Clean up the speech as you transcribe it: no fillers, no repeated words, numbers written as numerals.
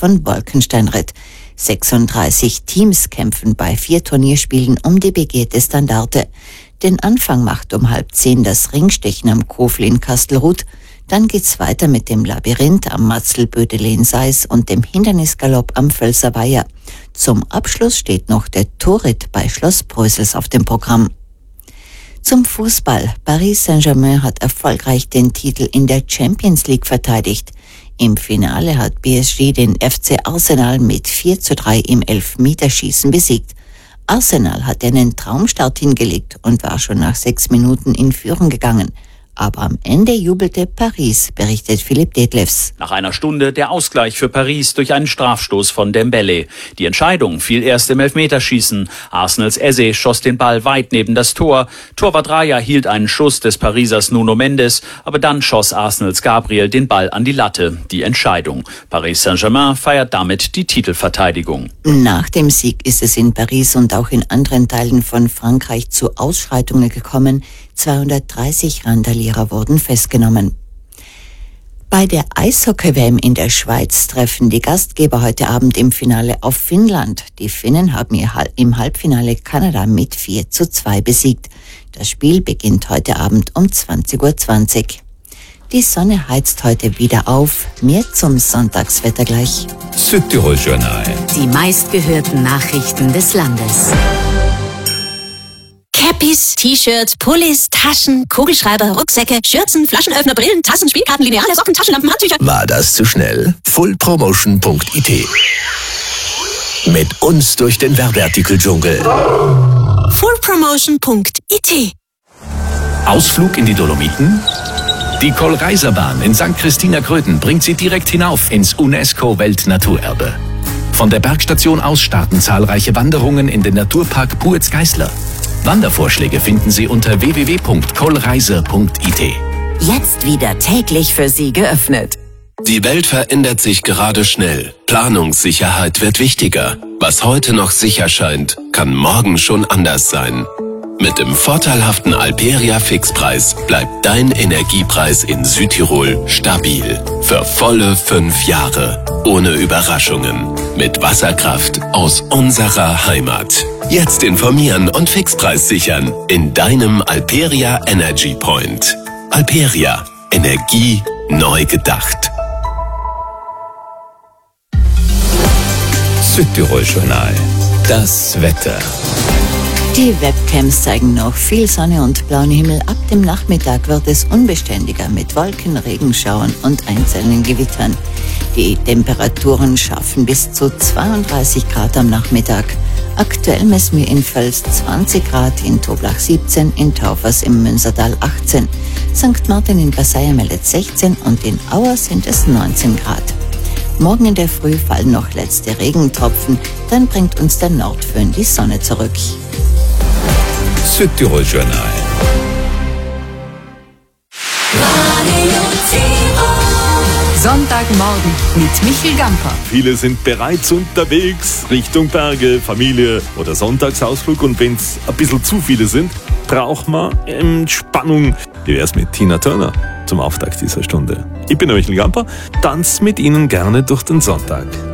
von Bolkensteinreth. 36 Teams kämpfen bei 4 Turnierspielen um die begehrte Standarte. Den Anfang macht um 9:30 das Ringstechen am Kofel in Kastelruth. Dann geht's weiter mit dem Labyrinth am Matzelbödele in Seis und dem Hindernisgalopp am Völser Weiher. Zum Abschluss steht noch der Torritt bei Schloss Brösels auf dem Programm. Zum Fußball. Paris Saint-Germain hat erfolgreich den Titel in der Champions League verteidigt. Im Finale hat PSG den FC Arsenal mit 4:3 im Elfmeterschießen besiegt. Arsenal hat einen Traumstart hingelegt und war schon nach 6 Minuten in Führung gegangen. Aber am Ende jubelte Paris, berichtet Philipp Detlefs. Nach einer Stunde der Ausgleich für Paris durch einen Strafstoß von Dembélé. Die Entscheidung fiel erst im Elfmeterschießen. Arsenals Eze schoss den Ball weit neben das Tor. Torwart Raya hielt einen Schuss des Parisers Nuno Mendes, aber dann schoss Arsenals Gabriel den Ball an die Latte. Die Entscheidung. Paris Saint-Germain feiert damit die Titelverteidigung. Nach dem Sieg ist es in Paris und auch in anderen Teilen von Frankreich zu Ausschreitungen gekommen. 230 Randalierer wurden festgenommen. Bei der Eishockey-WM in der Schweiz treffen die Gastgeber heute Abend im Finale auf Finnland. Die Finnen haben im Halbfinale Kanada mit 4:2 besiegt. Das Spiel beginnt heute Abend um 20:20 Uhr. Die Sonne heizt heute wieder auf. Mehr zum Sonntagswetter gleich. Südtirol Journal. Die meistgehörten Nachrichten des Landes. Cappies, T-Shirts, Pullis, Taschen, Kugelschreiber, Rucksäcke, Schürzen, Flaschenöffner, Brillen, Tassen, Spielkarten, Lineale, Socken, Taschenlampen, Handtücher. War das zu schnell? Fullpromotion.it. Mit uns durch den Werbeartikeldschungel. Fullpromotion.it. Ausflug in die Dolomiten? Die Kohlreiserbahn in St. Christina Gröden bringt Sie direkt hinauf ins UNESCO-Weltnaturerbe. Von der Bergstation aus starten zahlreiche Wanderungen in den Naturpark Puetz-Geißler. Wandervorschläge finden Sie unter www.kohlreise.it. Jetzt wieder täglich für Sie geöffnet. Die Welt verändert sich gerade schnell. Planungssicherheit wird wichtiger. Was heute noch sicher scheint, kann morgen schon anders sein. Mit dem vorteilhaften Alperia Fixpreis bleibt dein Energiepreis in Südtirol stabil. Für volle 5 Jahre. Ohne Überraschungen. Mit Wasserkraft aus unserer Heimat. Jetzt informieren und Fixpreis sichern in deinem Alperia Energy Point. Alperia. Energie neu gedacht. Südtirol Journal. Das Wetter. Die Webcams zeigen noch viel Sonne und blauen Himmel. Ab dem Nachmittag wird es unbeständiger mit Wolken, Regenschauern und einzelnen Gewittern. Die Temperaturen schaffen bis zu 32 Grad am Nachmittag. Aktuell messen wir in Völs 20 Grad, in Toblach 17, in Taufers im Münstertal 18. St. Martin in Versailles meldet 16 und in Auer sind es 19 Grad. Morgen in der Früh fallen noch letzte Regentropfen, dann bringt uns der Nordföhn die Sonne zurück. Südtirol Journal. Sonntagmorgen mit Michel Gamper. Viele sind bereits unterwegs Richtung Berge, Familie oder Sonntagsausflug. Und wenn es ein bisschen zu viele sind, braucht man Entspannung. Wie wär's mit Tina Turner zum Auftakt dieser Stunde? Ich bin der Michel Gamper, tanz mit Ihnen gerne durch den Sonntag.